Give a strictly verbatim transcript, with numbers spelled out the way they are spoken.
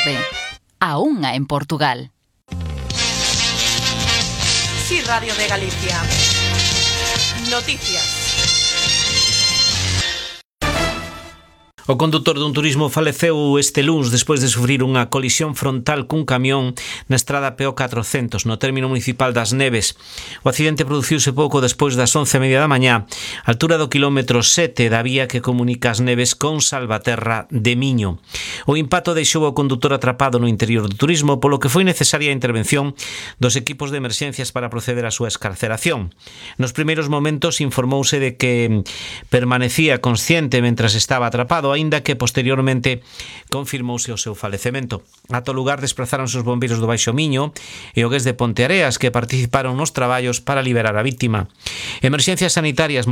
tarde. A unha en Portugal. Sí, Radio de Galicia. Noticias. O condutor dun turismo faleceu este luns despois de sufrir unha colisión frontal cun camión na estrada P O catrocentos no término municipal das Neves. O accidente produciuse pouco despois das once e media da mañá, altura do quilómetro sete da vía que comunica as Neves con Salvaterra de Miño. O impacto deixou o condutor atrapado no interior do turismo, polo que foi necesaria a intervención dos equipos de emerxencias para proceder á súa escarceración. Nos primeiros momentos informouse de que permanecía consciente mentras estaba atrapado, aínda que posteriormente confirmouse o seu falecemento. Ata o lugar desprazáronse os bombeiros do Baixo Miño e o Gués de Ponteareas, que participaron nos traballos para liberar a víctima. Emerxencias sanitarias